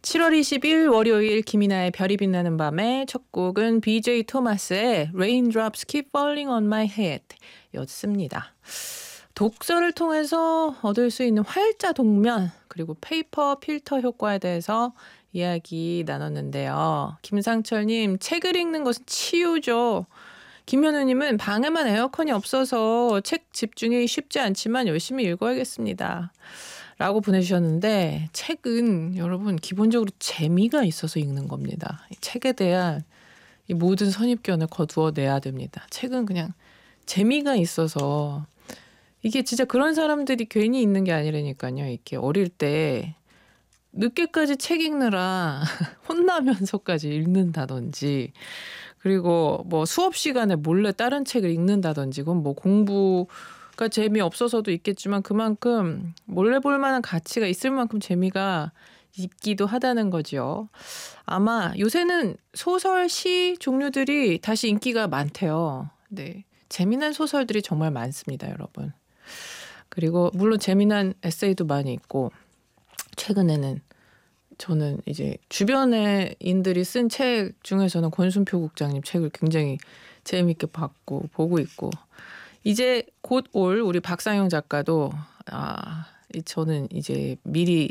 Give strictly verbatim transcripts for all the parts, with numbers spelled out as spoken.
칠월 이십일 월요일 김이나의 별이 빛나는 밤의 첫 곡은 비제이 토마스의 Raindrops Keep Falling on My Head 였습니다. 독서를 통해서 얻을 수 있는 활자 동면 그리고 페이퍼 필터 효과에 대해서 이야기 나눴는데요. 김상철님, 책을 읽는 것은 치유죠. 김현우님은 방에만 에어컨이 없어서 책 집중이 쉽지 않지만 열심히 읽어야겠습니다. 라고 보내주셨는데, 책은 여러분 기본적으로 재미가 있어서 읽는 겁니다. 이 책에 대한 이 모든 선입견을 거두어내야 됩니다. 책은 그냥 재미가 있어서, 이게 진짜 그런 사람들이 괜히 있는 게 아니라니까요. 이렇게 어릴 때 늦게까지 책 읽느라 혼나면서까지 읽는다든지, 그리고 뭐 수업 시간에 몰래 다른 책을 읽는다든지, 그건 뭐 공부가 재미없어서도 있겠지만 그만큼 몰래 볼 만한 가치가 있을 만큼 재미가 있기도 하다는 거죠. 아마 요새는 소설, 시 종류들이 다시 인기가 많대요. 네, 재미난 소설들이 정말 많습니다, 여러분. 그리고 물론 재미난 에세이도 많이 있고, 최근에는 저는 이제 주변의 인들이 쓴 책 중에서는 권순표 국장님 책을 굉장히 재미있게 봤고 보고 있고, 이제 곧 올 우리 박상영 작가도 아, 저는 이제 미리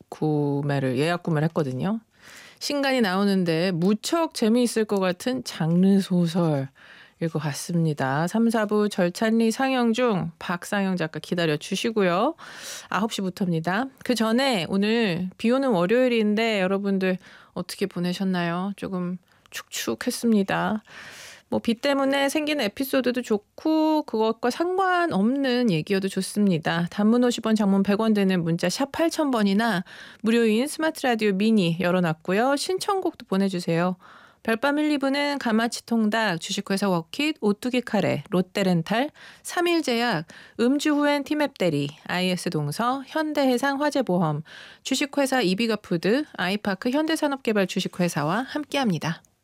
구매를 예약 구매를 했거든요. 신간이 나오는데 무척 재미있을 것 같은 장르 소설 것 같습니다. 삼, 사부 절찬리 상영 중 박상영 작가 기다려 주시고요. 아홉 시부터입니다. 그 전에 오늘 비 오는 월요일인데 여러분들 어떻게 보내셨나요? 조금 축축했습니다. 뭐 비 때문에 생기는 에피소드도 좋고 그것과 상관없는 얘기여도 좋습니다. 단문 오십 원, 장문 백 원 되는 문자 샵 팔천 번이나 무료인 스마트 라디오 미니 열어놨고요. 신청곡도 보내주세요. 별밤 일, 이 부는 가마치 통닭, 주식회사 워킷, 오뚜기 카레, 롯데렌탈, 삼일제약, 음주 후엔 티맵 대리, 아이에스 동서, 현대해상 화재보험, 주식회사 이비가푸드, 아이파크 현대산업개발 주식회사와 함께합니다.